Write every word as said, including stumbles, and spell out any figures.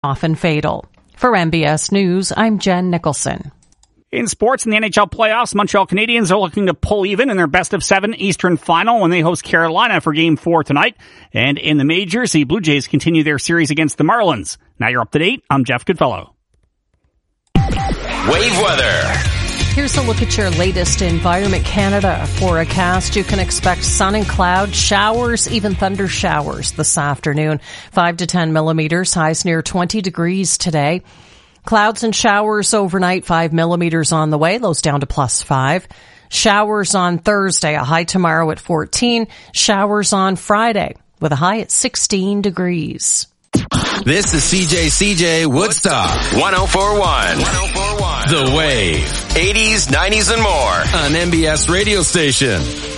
often fatal. For M B S News, I'm Jen Nicholson. In sports, in the N H L playoffs, Montreal Canadiens are looking to pull even in their best of seven Eastern final when they host Carolina for Game four tonight. And in the majors, the Blue Jays continue their series against the Marlins. Now you're up to date. I'm Jeff Goodfellow. Wave weather. Here's a look at your latest Environment Canada forecast. You can expect sun and cloud, showers, even thunder showers this afternoon. five to ten millimeters, highs near twenty degrees today. Clouds and showers overnight, five millimeters on the way, lows down to plus five. Showers on Thursday, a high tomorrow at fourteen. Showers on Friday with a high at sixteen degrees. This is C J C J Woodstock one oh four point one. one oh four point one. The Wave. eighties, nineties, and more on M B S radio station.